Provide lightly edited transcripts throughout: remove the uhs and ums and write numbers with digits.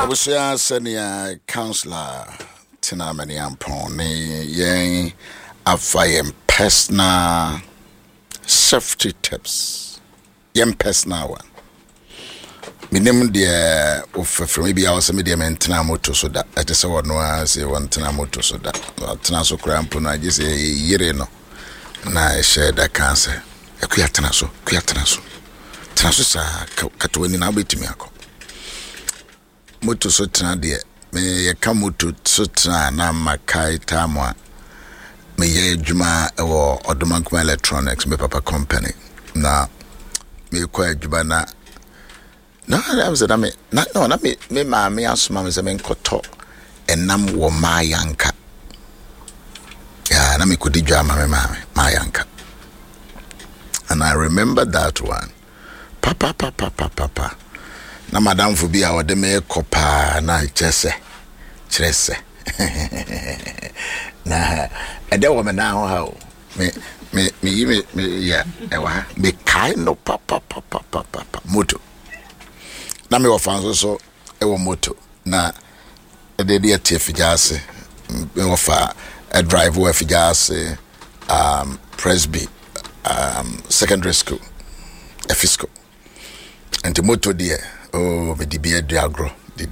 Obusia senior counselor Tina Maniampon yen afayem personal safety tips. Yen personal one. Minim de from maybe I was a medium and Tina moto so that I just saw no say one Tina moto so that Tina so cramp no I just say yere no na share that cancer. Tina so sa katwani na betimi akọ moto so tena de me ye ka moto so tena na makai tamwa me ye adwuma ewo Odomankuma Electronics me papa company na me kwa adwuma na I said me ma me asoma me se me nkoto enam wo mayanka ya na me kodi dwa ma mayanka, and I remember that one papa na madam for be our de me kopa na chese na ede wo me na ho me yeah ewa me kai no papa moto na me ofan so ewo moto na ede de atiafigase me ofa a drive wo afigase Presby secondary school Efisco and the moto dear oh me di be diagro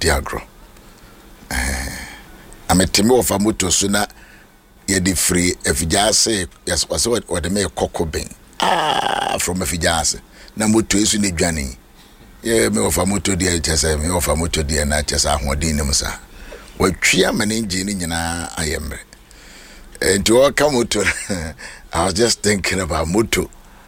I'm a timo of a moto sooner ye di free efijase yes was what the me kokobin from efijase na moto isu ni dwane ye me of a moto dear just me of a moto dear na just ahoden nim sa watwia mane engine nyina ayemre and to all come moto I was just thinking about moto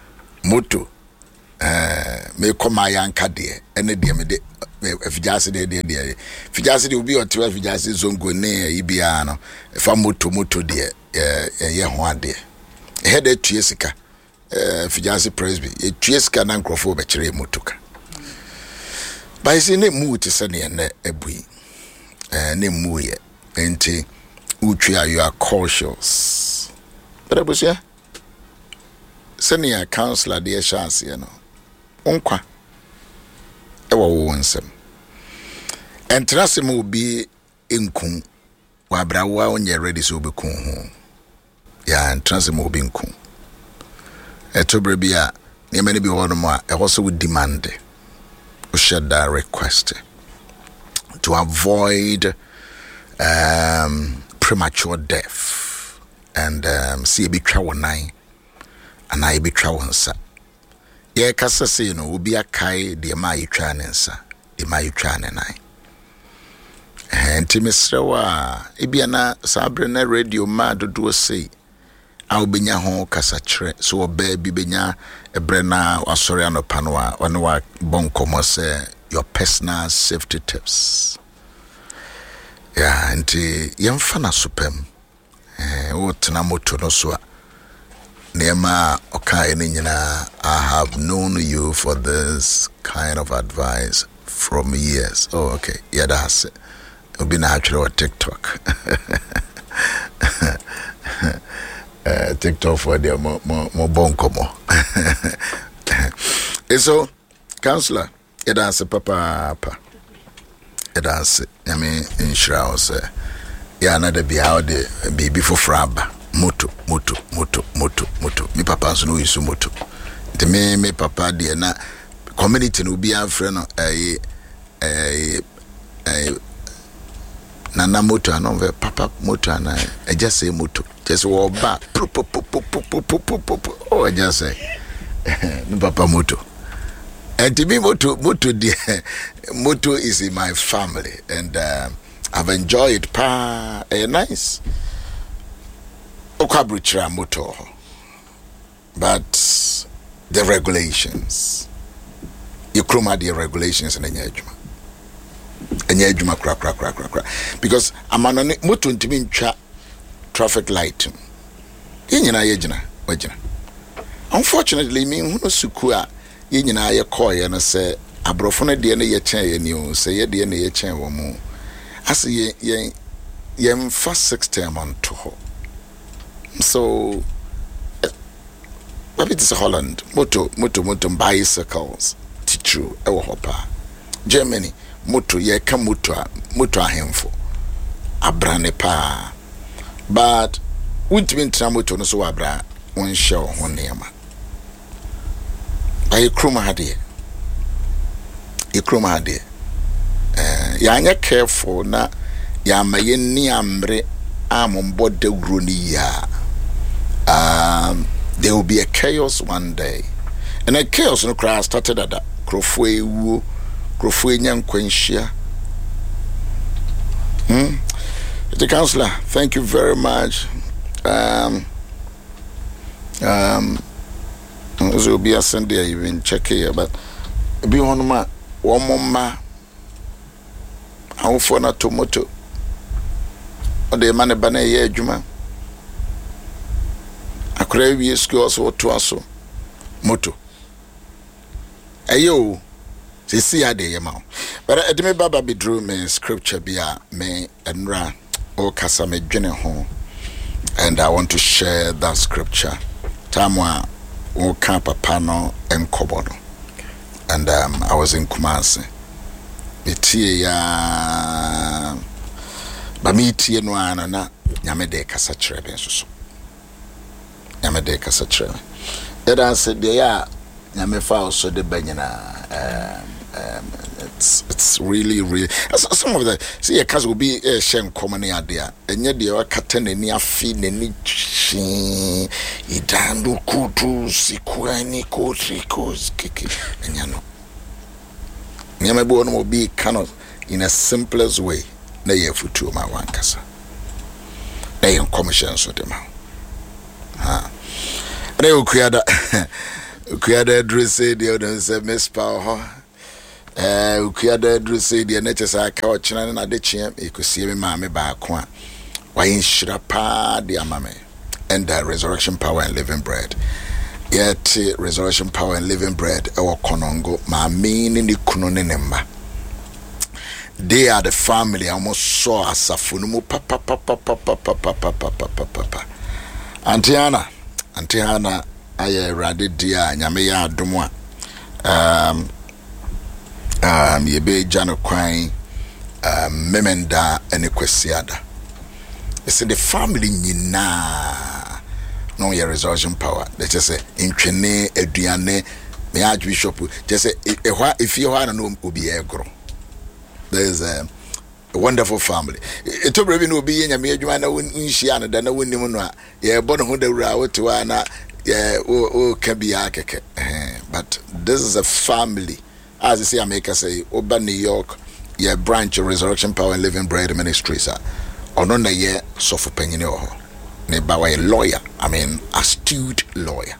me koma yanka de ene de me de efijase de fijase de obi otewa fijase zongo ne ibia no fa moto de ye ho ade he de tuesika fijase Presby e tuesika na nkrofo be kire motoka ba isi ne mu te se ne na ebui ne mu ye enti utwa you are cautious but abusia senior counselor de chance you know onkwa ewa wo nsem entrase mo bi enkun wa brawa onye ready so bekun ho ya entrase mo bi enkun etobre bia ne mane bi ho no mo a eho so demand o should that request to avoid premature death and see be twa wonan and I be twa wonsa ye kasa say no obi akai de ma yitwa ne nsa de ma yitwa ne nan entimesrewa ebia na sabre na radio ma dodo say a obenya ho kasa kire so oba bi benya ebre na wasori anopa no a one wa bonkomo say your personal safety tips yeah enti yemfa na supem o tena moto no so Nema okay nyina I have known you for this kind of advice from years. Oh okay. Yeah, that's it. It'll be natural TikTok. TikTok for the mo bonkomo. So counselor, yeah, that's it, papa. Yeah, that's it. I mean insurance say yeah another be how the be before fraba. Moto mi papa so no use moto de me papa de na community no bi afre no na moto no ve papa moto na I just say moto just wo ba oh I just say mi papa moto and to me moto de moto is in my family and I've enjoyed it nice Okabrichra motor, but the regulations, you chroma the regulations in Enyejuma crack because I'm on motor to mean traffic light. Wajina. Unfortunately, me who no sukua yina ye koy and say abrofone de na ye chen you say ye de na ye chen wo mu as ye first 6 term on to. So maybe this Holland moto bicycles teacher ewo hopa Germany moto ye ka moto ahemfo abrane pa but wintimi ntra moto no so wabra won hye ho neema ayi kroma hade ya anya careful na ya maye ni amre amombo dawuro ni ya there will be a chaos one day and a chaos no crash started at that krofo ewu krofo enya nkwanhia the counselor, thank you very much. So be a Sunday even check here, but be on my one more how for na tomato or the man bana ye juma akra wi school so to aso moto ayo see ade yema but edeme baba be drew me scripture bia me enra o kasa me dwene ho and I want to share that scripture tamwa o ka papa no enkobodo and I was in Kumasi etie ya ba mi tie no ana na nyame de kasa kire ben so nyame de kasa kire that said de ya nyame fa so de banyina it's really some of the see a case will be a shen common idea and yet the captain and near feed and idando kutu sikuani kotrikos kiki and you know nyamebo no be cannot in a simplest way na ye futu ma wankasa na ye commission so dem ha na ukuada address the other say miss power ukuada address the nature aka o china na de chie ekusie me ma me ba ko a wa inshira pa de amame and the resurrection power and living bread yet resurrection power and living bread e wo konongo ma me ni kunu ne nemma they are the family almost so asafunu mu papa Antiana aye rade dia nyame ya adomo yebe jano kwan memenda ene kwesiada it's the family nyina no your resurrection power they just say intwene aduane me archbishop just say if you are no obi egro there's a wonderful family it to be no be nyame adwuma na wonhia na da na wonim no a ye bono ho dawura wotewa na o can be akeke but this is a family as you see America say over New York yeah branch of Resurrection Power and Living Bread Ministries ono na ye so for penyine ho ne ba wa lawyer I mean astute lawyer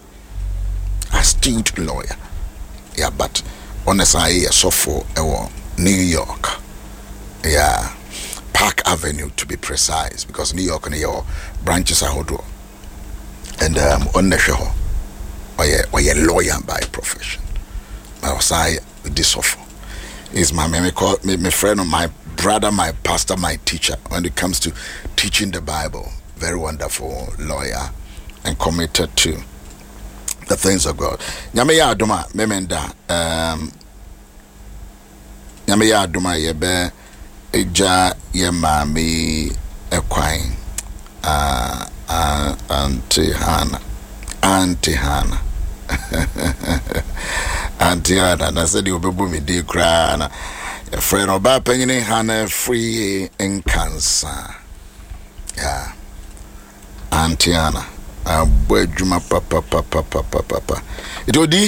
yeah but honestly so for New York yeah Park Avenue to be precise because New York and your branches are hodo and on the show or a lawyer by profession I was this offer is my friend or my brother, my pastor, my teacher when it comes to teaching the Bible. Very wonderful lawyer and committed to the things of God. Nyame ya adoma memenda nyame ya adoma yebe eja ye mami ekwan Auntie Hannah na said you be me dey cry na a friend oba panyine Hannah free in cancer yeah Auntie Hannah abwadwuma papa it odi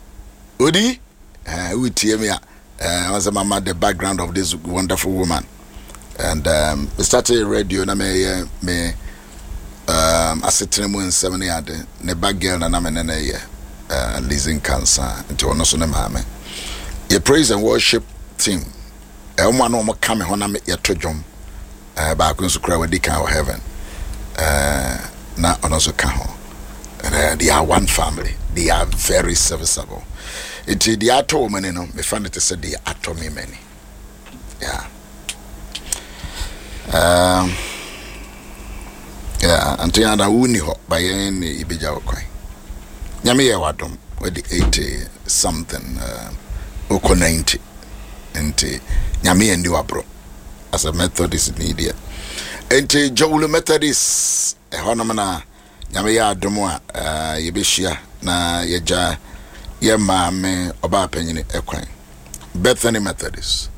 we tie me was mama the background of this wonderful woman and we started radio na me asetremu 7 yard ne bag girl na me na ye leasing cancer until no so na mama ye praise and worship team one no mo come ho na me ye todwom ba ko nso kra wadi kan heaven na ono so ka ho and they are one family they are very serviceable it the ato many no me find it said the atomy many yeah yeah Antiana wuni ho by any ibija okwan nyame ye wadom with the 80 something oko 90 nti nyame ndi wabro as a Methodist in India nti Jowlu Methodist honam na nyame ya adomo a yebehia na yeja ye maame oba panyini ekwan Bethany Methodist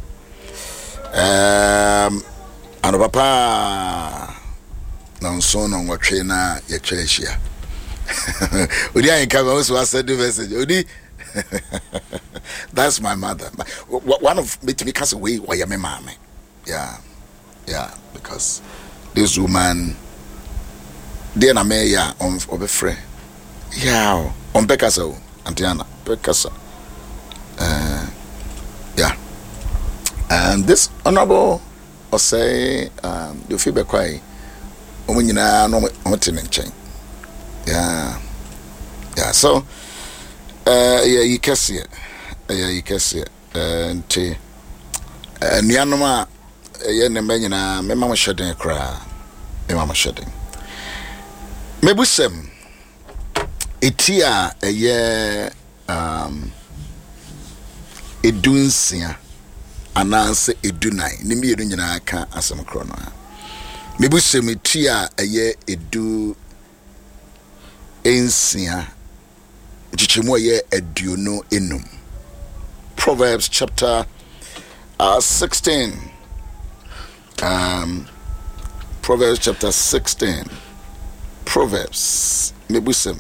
ano papa na nso no nwotwe na ye twehia odi an ka ba so said the message odi that's my mother one of me to me cast away why me mama yeah because this woman dear na me ya on obefre yeah on bekasa o Antiana bekasa yeah and this honorable or say the feedback kwai omunyina no hotene nchen yeah so yeah you can see it nti nuanoma ye ne manyina me mama shedden kra me mama shedden mebusem etia ye edunsia ananse edunai ne mienu nyina aka asem kro no mebusem etia ye edu ensia jichimo ye aduono enum Proverbs chapter 16 Proverbs chapter 16 Proverbs mebusem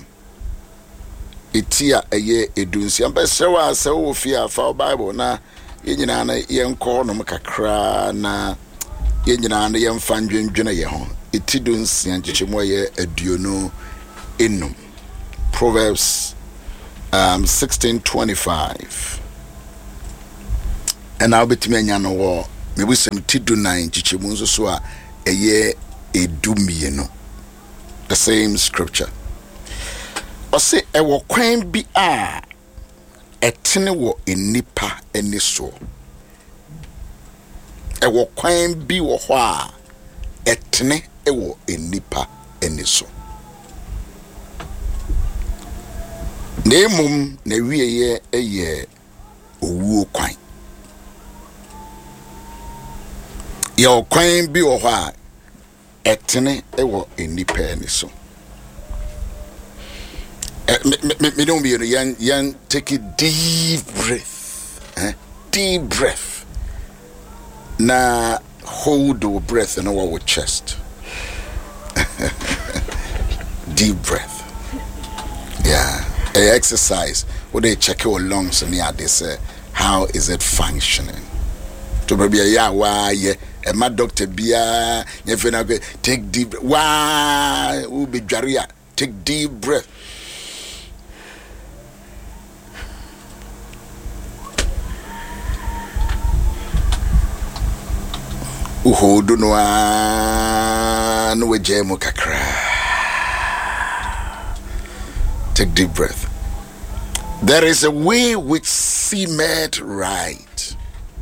etia eye edunsi ambesewa se wo fia fa Bible na yenyina na yenko no kakra na yenyina na yemfa ndwendwena ye ho etidunsi anchichimo ye aduono enum Proverbs 16:25 and I'll be to me anyano wo mebusem tidunai chichemu nso so a eye edumieno the same scripture ose ewo kwan bi a etene wo enipa eni so ewo kwan bi wo ho a etene ewo enipa eni so nemum na wieye eye owuo kwan ye kwan bi wo ho a etene ewo enipa eni so me don't be young take a deep breath deep breath na hold your breath in our chest deep breath yeah a exercise where they check your lungs and yeah they say how is it functioning to be yeah why yeah and my doctor bia you take deep why will be jaria take deep breath uhodo no no wejemo kakra take deep breath. There is a way which seemeth right.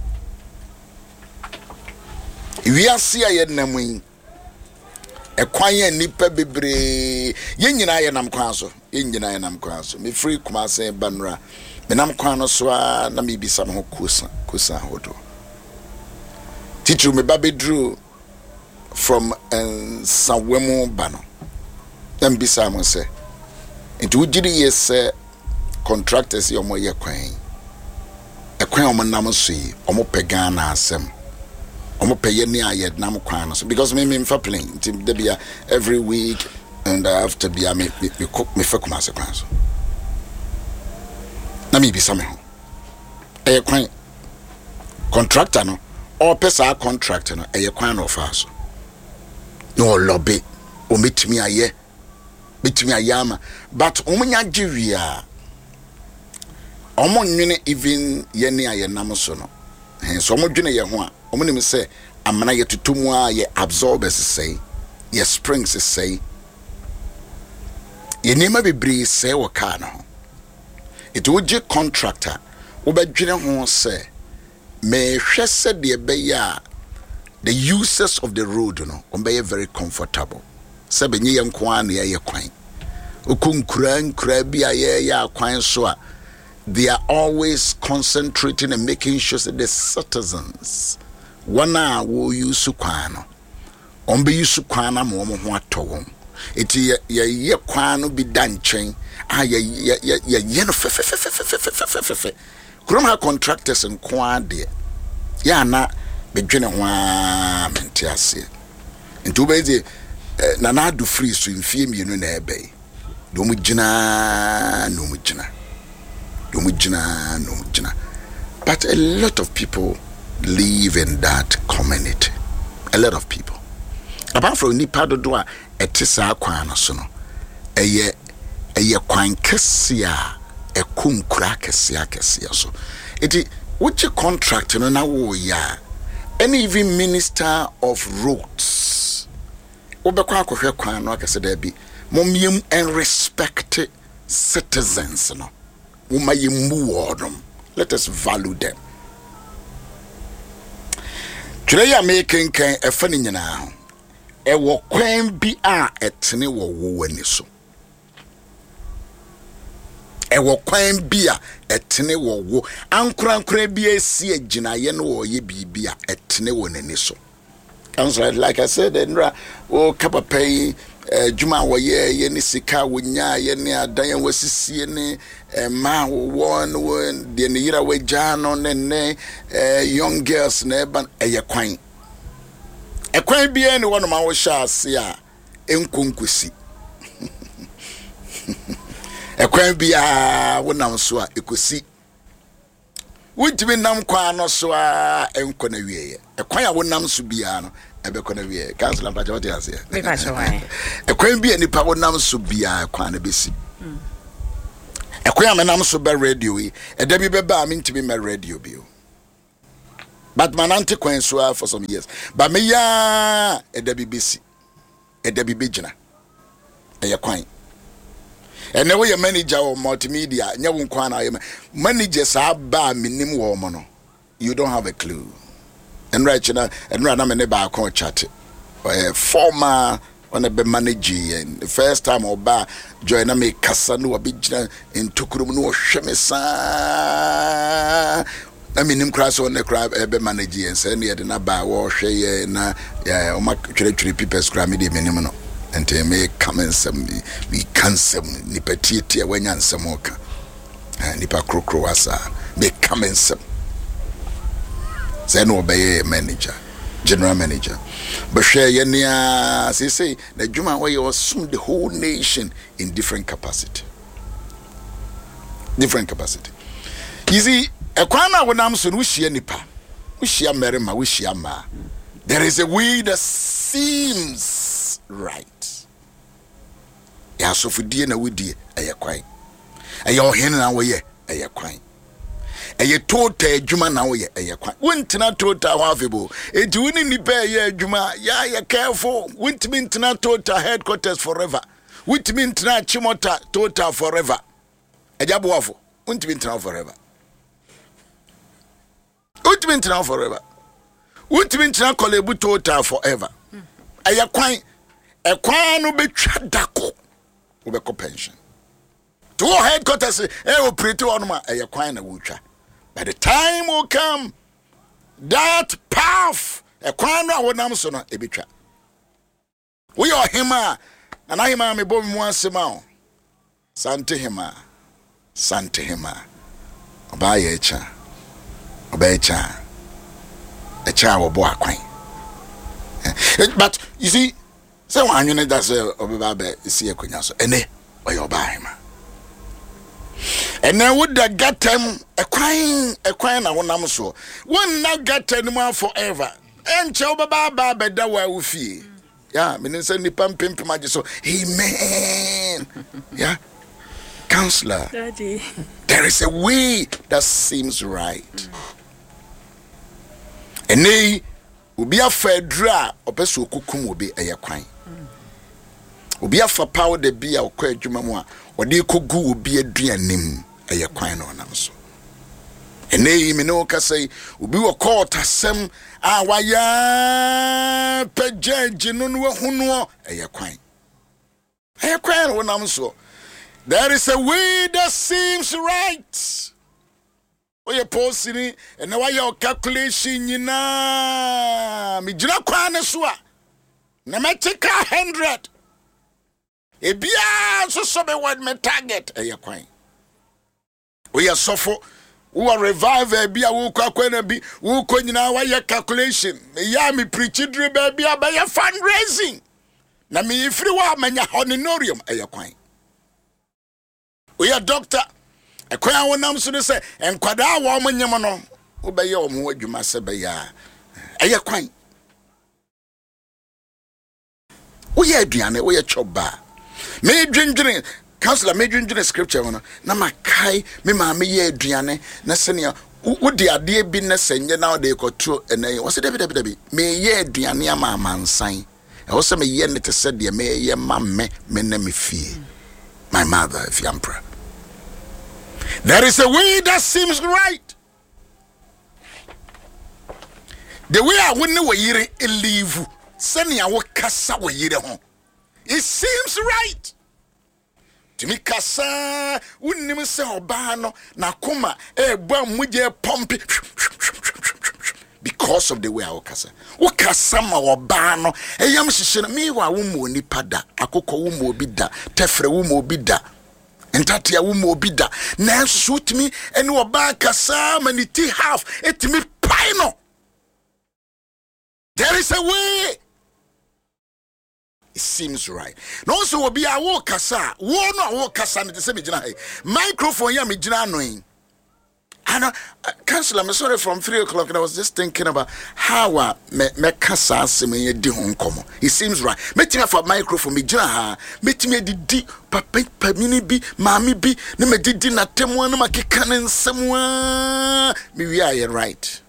We are see aye namu e kwan ye nipa bebre ye nyina ye nam kwan so me free Kumase banra me nam kwan no so a na me bisa me ho kusa hodo Teacher me baby drew from Sawemu Bano. Then bisa mo say into ujiri yes contractors yo mo ye kwan. E kwan o mo nam so yi o mo pega na asem. O mo peye ni aye nam kwan so because me fa plane tim de bia every week and after bia me fa Kumase kwan so. Na me bisa me ho. E kwan contractor no or pesa contract no eye kwan no fa so no lobby o metimi ayama but omunya giwia omonwene even ye ne aye nam so no so omodwene ye ho a omonim se amana ye tutumu a ye absorbers say ye springs say ye nema bebre say wo car no it would je contractor wo badwene ho say me hwese de beya the users of the road no be very comfortable se benye yenko an ye kwan okunkura bi aye ya kwan so a they are always concentrating and making sure that the citizens wana wo use kwano ombe use kwana mo ho atowom eti ye kwano bi danchen ye no fe krom ha contractors nko ade ya na bedwene ho a mente ase nti obezi na na do free so mfie mienu na ebe do mu gina no mu gina but a lot of people live in that community. A lot of people apart from nipa dodo a etisa kwan so no eye kwan kesia ekunkura kesia so eti which contract no na wo ya any even minister of roads obekwa akohwe kwan no akese da bi momyem and respect citizens no let us value them. Today I making a funny now. E wo kwan bi a etene wo wani so. E wo kwan bi a etene wo ankura bi esi aginaye no wo ye bibia etene wo nani so. Councillor, like I said, Enra o kapapay juma wo ye ni sika wonya ye ni adan wasisi ni ma won de ni yira we jano ne young girls na ban eye kwan bi e ni wono ma wo sha ase a enkonkosi ekwan bi a wonam so a ekosi wujimi nam kwa no so a enko na wiye ekwan a wonam so bia no ebeko na wiye council ampacha what you say me pacho why ekwan bi enipa wonam so bia ekwan na besi ekwan a menam so be radio yi eda bi be ba me ntimi me radio bi but manante kwan so for some years but me ya eda bi besi eda bi begina kwan and now your manager or multimedia, managers are ba minimum woman. You don't have a clue. And right now, and right now, I'm in a chat. Former on a manager, and the first time or ba join me Casano a bit in Tukurum no Shemesa. I mean, him cross on the crab, ebe manager, and send me at an aba or share na ya, my people scram me minimum. And they may come and some we cancel nipetiti when yan samoka nipa krokroasa may come and some then obey manager general manager but share yenia say the juma where you assume the whole nation in different capacity you see a kwana wonam so no hia nipa wo hia merima wo hia ma there is a way that seems right. Ya so fudie na wudie eye kwan eye ohene na wo ye eye kwan eye total adwuma na wo ye eye kwan wontina total hafebo enti woni nipa ye adwuma ya careful wontimi ntina total headquarters forever wontimi ntina chimota total forever ejabo afo wontimi ntina forever wontimi ntina kolebu total forever eye kwan e kwan no betwa dako ubeko pension to headquarters operate on ma kwan na wutwa by the time will come that path kwan no wonam so no ebetwa we are hima and I ma me bom mu asema o sante hima obaye echa wo bo akwan but you see so when you that's obaba see akonya so ene oyoba ma ene would the get them a crying na wonam so won na get anymore forever enche obaba beda wa ufie yeah me say ni pampim maje so amen yeah counselor daddy there is a way that seems right ene obi afadra opeso okukum obi kwan obi afa power de bia okwa adwuma mu a ode kogu obi aduanim kwan no nam so ene me no ka say obi wo court asem a waya pejage no no hunu kwan no nam so there is a way that seems right Oye posini and now your calculation yina me jina kwane so a na metika 100 ebia so be what me target eye kwan oye sofo wo revive ebia wo kwa na bi wo ko nyina wa ye calculation ya me preach dre ba bia ba ye fundraising na me free wa manya honorarium eye kwan oye doctor ekwan wonam so ne se enkwada wo mo nyem no wo be ye wo mo adwuma se be ya eye kwan wo ye aduane wo ye choba me dwendwene counselor me dwendwene scripture wono na makai me ma me ye aduane na se ne wo di ade bi na senye na wo de koto enan wo se debi me ye aduane ama amansan e wo se me ye ne te se de me ye ma me na me fie my mother if you emperor. There is a way that seems right. The way I wouldn't wait leave. Send ya kasa we yire ho. It seems right. To me kasa wouldn't say obano na kuma bam muje pump because of the way I kasa. Wo kasa ma obano yam hihye me wa wo mo ni pada akokọ wo mo bi da tefre wo mo bi da. Entati ya wumo bida na shoot me eni oba kasa maniti half etimi paino. There is a way. It seems right. No so obi a wo kasa wo no a wo kasa ne se me gina he microphone ya me gina anoin. And counselor, I'm sorry, from 3 o'clock, and I was just thinking about how me kasa se me di hon komo. It seems right. Me tinga for microphone me jina ha. Me tinga di papa mini bi mami bi ne me di na temu na makeka ne nsemu. Me we are right.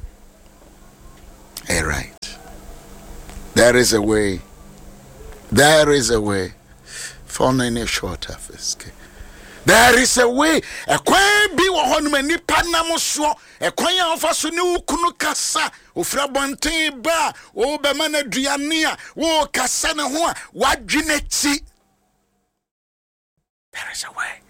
Right. There is a way. There is a way. For any short office. There is a way. A kwan bi wo honu mani panam so. E kwan ya ofa so ne ukunu kasa. Ofra bonten ba, o be ma na duane a, wo kasa ne ho a, wadwene ti. There is a way.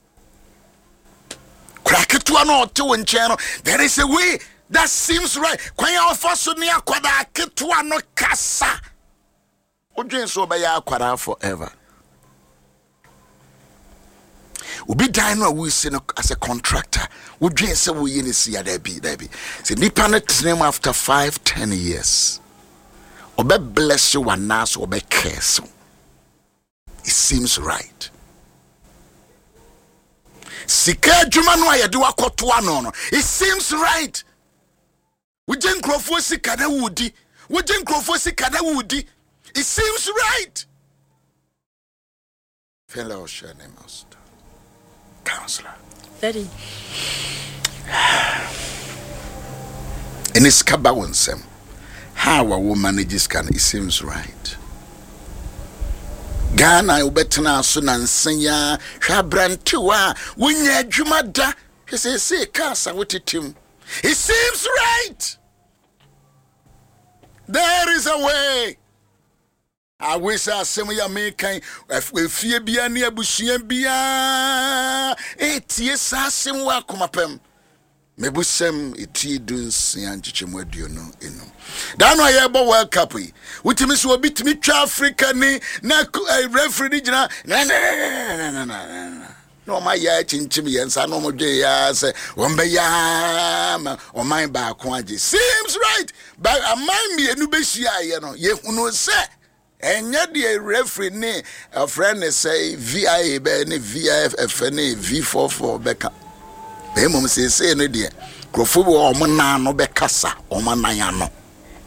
Kraketu ano ote wo nche no. There is a way that seems right. Kwan ya ofa so ne akwada ketu ano kasa. Odwen so be ya akwada forever. Ubi dino we see as a contractor. Would you say we in see there be? Say nipa name after 5-10 years. Obe bless you one nas obe curse. It seems right. Sika juma no ya do akoto ano. It seems right. We jen krofo sika na wudi. We jen krofo sika na wudi. It seems right. Fellow share name master. Counselor. 30. And it's kabawonsem. How a woman manages can it seems right. Ghana ubetana sunan senya shabrantua winya jumada. He says say kasa wutitim. It seems right. There is a way. I wish I some ya making if you be a near bushian bia. Yes, I sim welcome upem. Mebusem iti duns yan chichimwedio no eno. Dano ayebo World Cup. Witimi so bit me Africa ni na referee jina. No my ya chinchim yensa no mo dwe ya se wombe ya ma o man ba ko age. Seems right. But a man me enu behia ye no ye hunu se enya de referee ni a friend say VIA be ni VIF ni V44 beka. Be mom say no de krofo bi o mo na no be kasa o mo nan ya no.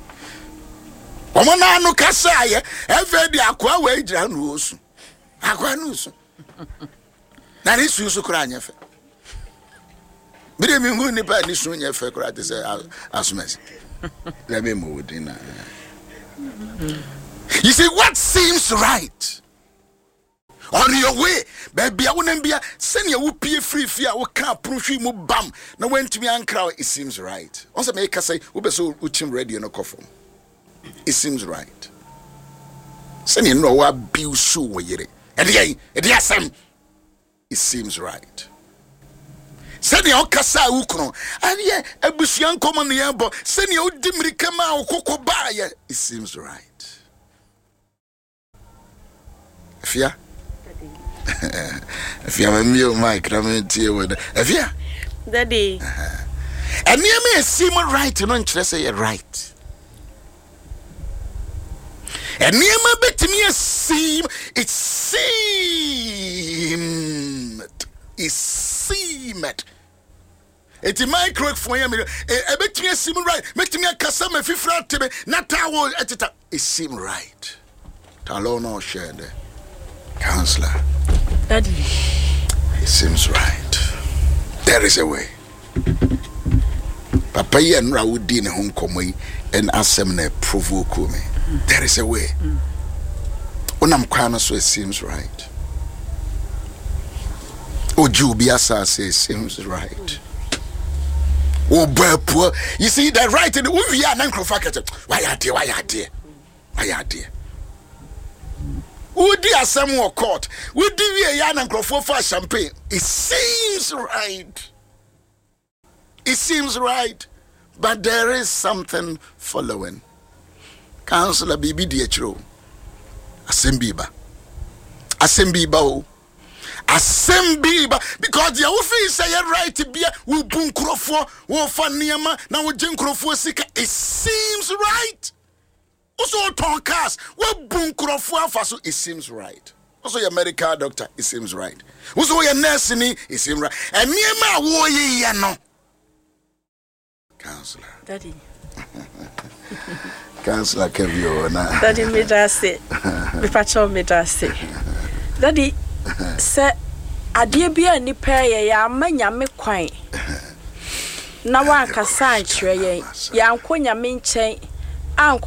O mo na no kasa ye efe de akwa we gira no osu. Akwa no osu. Na ni su kura anyefe. Bi de mi hu ni pa ni su nyefe kura te say asumesi. Let me move in. You see what seems right on your way, baby. I wouldn't be send you pay free fear or can't prove you mu bam. Now when to me and it seems right. Also make us say we be so uchim ready on a coffin. It seems right. Send you know what bill shoe we yere. And again, it seems right. Seni okasa ukro. And yeah, ebusian common yabo. Seni odimrikama okoko baye. It seems right. Fia? Fia me Mike, Ramenti with Fia. Daddy. And near me seem right, no interest say right. And near my bet me seem it seemed. It's my correct for him. A bet me seem right. Make me a customer 50 to me. Not our editor. It seemed right. Talono shared. Counselor. Daddy. It seems right. There is a way. Papa and Raudi ne home come and assemble provoke me. There is a way. When I'm crying, so it seems right. Oh, Jubiasa says it seems right. Oh, poor. You see that right in the we are non crofacet. Why are dear? Who dear some more court? We do a yarn and crofo for champagne. It seems right. It seems right, but there is something following. Counselor Bibi Dietro, Asembiba, because the office say right to be will boom crofo, will fan niama, now we jink crofo sika. It seems right. Also, Tonkas, will boom crofo faso. It seems right. Also, your medical doctor, it seems right. Also, your nursing, it seems right. And niama wo ye no. Counselor. Daddy. Counselor Kevio na. Daddy me dase. Me pacho me dase. Daddy se adie bia ni pa ye ya amanya me kwan. Na wa kasa ankyerɛ ye. Ya anko nyame nkyɛn.